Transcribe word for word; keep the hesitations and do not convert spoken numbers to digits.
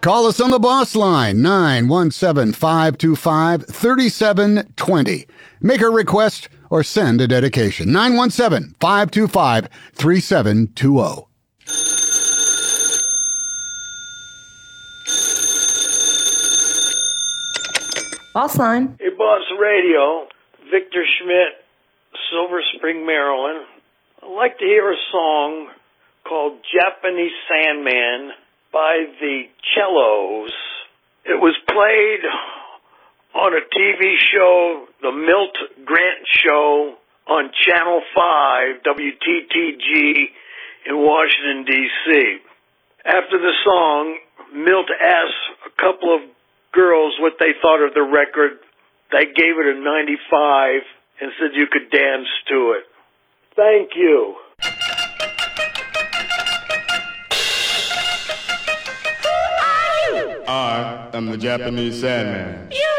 Call us on the boss line, nine one seven, five two five, three seven two zero. Make a request or send a dedication, nine one seven, five two five, three seven two zero. Boss line. Hey, Boss Radio. Victor Schmidt, Silver Spring, Maryland. I'd like to hear a song called Japanese Sandman by the Cellos. It was played on a T V show, The Milt Grant Show, on Channel five, W T T G, in Washington, D C After the song, Milt asked a couple of girls what they thought of the record. They gave it a ninety-five and said you could dance to it. Thank you. I am the Japanese Sandman.